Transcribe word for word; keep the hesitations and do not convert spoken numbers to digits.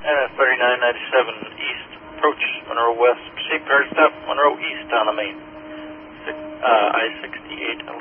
Uh, thirty-nine ninety-seven East, approach Monroe West. Proceed, guard stop, Monroe East on the main. Six, uh, I sixty-eight